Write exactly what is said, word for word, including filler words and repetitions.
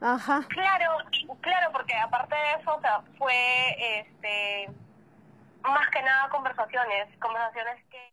Ajá. Claro, claro, porque aparte de eso, o sea, fue este más que nada conversaciones, conversaciones que